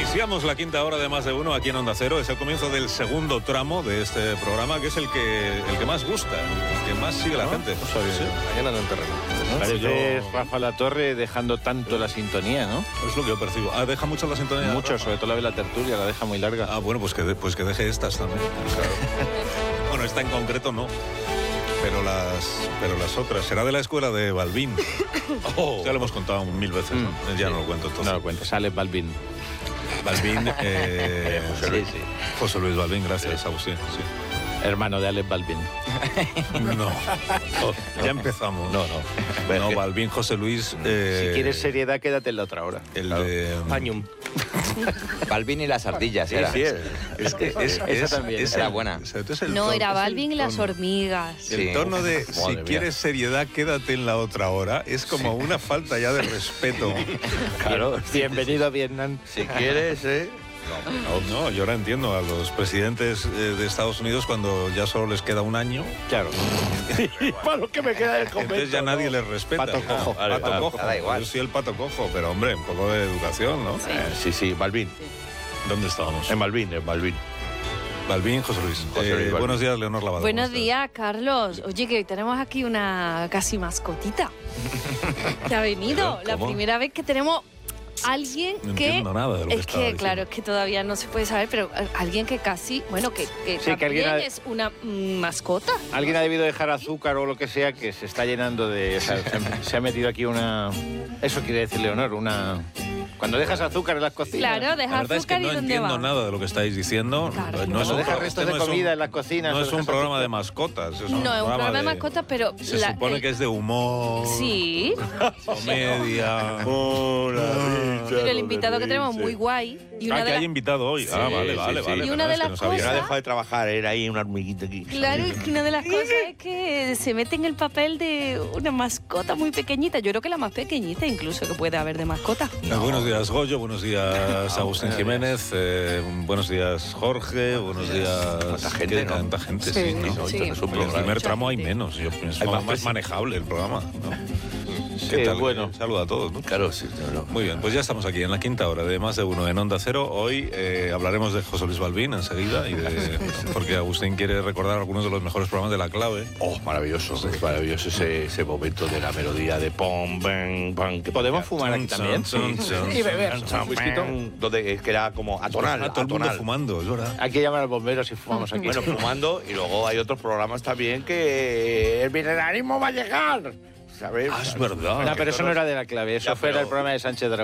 Iniciamos la quinta hora de Más de Uno aquí en Onda Cero. Es el comienzo del segundo tramo de este programa, que es el que más gusta, el que más sigue la gente. No sabía. Sí. Mañana en terreno. Parece Rafa La Torre dejando tanto la sintonía, ¿no? Es lo que yo percibo. Ah, deja mucho la sintonía. Mucho, Rafa. sobre todo la de la tertulia, la deja muy larga. Ah, bueno, pues que deje estas también. Claro. Bueno, esta en concreto no. Pero las otras. Será de la escuela de Balbín. Oh, ya lo hemos contado 1000 veces, ¿no? Ya no lo cuento entonces. No lo cuento, sale Balbín. Balbín, José Luis Balbín, gracias, Agustín. Sí. Hermano de Alex Balbín. No, ya empezamos. No. No, Balbín, José Luis. Si quieres seriedad, quédate en la otra hora. El de Pañum. Balbín y las ardillas, Sí, era. sí. Esa también. Era buena. No, era Balbín y las hormigas. El Sí. tono de si Madre mía. quieres seriedad, quédate en la otra hora, es como una falta ya de respeto. Claro. Bienvenido a Vietnam. Si quieres, No, yo ahora entiendo a los presidentes de Estados Unidos cuando ya solo les queda un año, Claro. Para lo que me queda del convento. entonces ya nadie les respeta. Pato cojo. Pato Vale, cojo. da igual. Yo soy el pato cojo, pero hombre, un poco de educación, ¿no? Sí, Balbín. ¿Dónde estábamos? En Balbín. Balbín, José Luis. José Luis Balbín. Buenos días, Leonor Lavado. Buenos ¿Cómo estás? días, Carlos. Oye, que hoy tenemos aquí una casi mascotita que ha venido. ¿Pero La cómo? primera vez que tenemos alguien No que... entiendo nada de lo que Es estaba que, diciendo. claro, es que todavía no se puede saber, pero alguien que casi, bueno, que que también alguien ha- es una mascota. Alguien ha debido dejar azúcar o lo que sea que se está llenando de... O sea, se ha metido aquí una... Eso quiere decir, Leonor, una... Cuando dejas azúcar en las cocinas. Claro, La deja verdad es que azúcar no y dónde entiendo va. nada de lo que estáis diciendo. Claro. No es Cuando un dejas pro- restos este de no es un- comida en las cocinas. No o es un dejas programa azúcar. de mascotas. Es No, es un programa de mascotas, pero... Se supone que es de humor, Sí, comedia. pero el invitado que tenemos muy guay. Y una Ah, de que las... hay invitado hoy. Ah, vale, sí, vale, sí. vale. Y una de Es que las no sabía. Que ha cosas- dejado de trabajar, era ahí una hormiguita aquí. Claro, y una de las cosas es que se mete en el papel de una mascota muy pequeñita. Yo creo que la más pequeñita incluso que puede haber de mascota. Buenos días, Goyo. Buenos días, Agustín Jiménez. Buenos días, Jorge. Buenos días. Tanta gente, ¿no? Tanta gente, Sí, sí, ¿no? sí. Entonces, un En el programa. primer tramo hay gente. menos. Es Hay más más manejable el programa, ¿no? Sí, bueno. Saluda a todos, ¿no? Claro, sí. No. Muy bien, pues ya estamos aquí en la quinta hora de Más de Uno en Onda Cero. Hoy hablaremos de José Luis Balbín enseguida, porque Agustín quiere recordar algunos de los mejores programas de La Clave. Oh, maravilloso. Es maravilloso ese momento de la melodía de pom, bang, bang. Que ¿Podemos fumar aquí también? Y beber. Un whiskito. Donde que era como atonal. Todo el mundo atonal. fumando, es verdad. Hay que llamar al bombero si fumamos aquí. Bueno, fumando, y luego hay otros programas también que el milenarismo va a llegar. ¿Sabes? Ah, es verdad. No, pero eso no era de La Clave, eso Ya, fue pero- el programa de Sánchez Dragó.